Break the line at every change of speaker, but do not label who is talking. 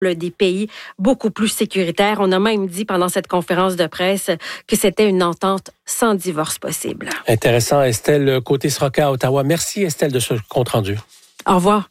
des pays beaucoup plus sécuritaires. On a même dit pendant cette conférence de presse que c'était une entente sans divorce possible.
Intéressant, Estelle Côté-Sroka à Ottawa. Merci, Estelle, de ce compte rendu.
Au revoir.